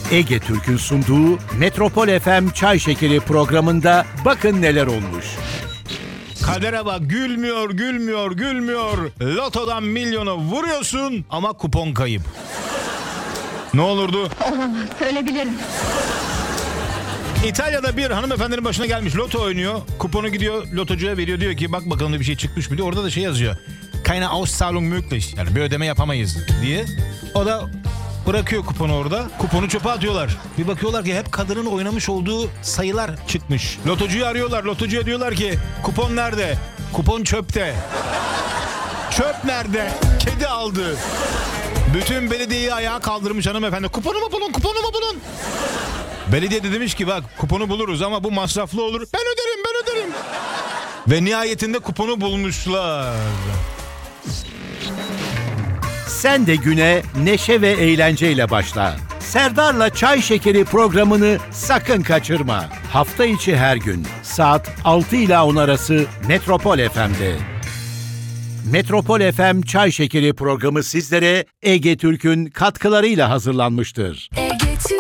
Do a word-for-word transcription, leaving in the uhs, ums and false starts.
Ege Türk'ün sunduğu Metropol F M Çay Şekeri programında bakın neler olmuş. Kadere bak, gülmüyor, gülmüyor, gülmüyor. Lotodan milyonu vuruyorsun ama kupon kayıp. Ne olurdu? Olamaz, söyleyebilirim. İtalya'da bir hanımefendinin başına gelmiş, loto oynuyor. Kuponu gidiyor lotocuya veriyor, diyor ki bak bakalım bir şey çıkmış mı diyor. Orada da şey yazıyor. Keine Auszahlung möglich. Yani bir ödeme yapamayız diye. O da bırakıyor kuponu orada. Kuponu çöpe atıyorlar. Bir bakıyorlar ki hep kadının oynamış olduğu sayılar çıkmış. Lotocuyu arıyorlar. Lotocuya diyorlar ki kupon nerede? Kupon çöpte. Çöp nerede? Kedi aldı. Bütün belediyeyi ayağa kaldırmış hanımefendi. Kuponu mu bulun? Kuponu mu bulun? Belediye de demiş ki bak kuponu buluruz ama bu masraflı olur. Ben öderim, ben öderim. Ve nihayetinde kuponu bulmuşlar. Sen de güne neşe ve eğlenceyle başla. Serdar'la Çay Şekeri programını sakın kaçırma. Hafta içi her gün saat altı ile on arası Metropol F M'de. Metropol F M Çay Şekeri programı sizlere Ege Türk'ün katkılarıyla hazırlanmıştır.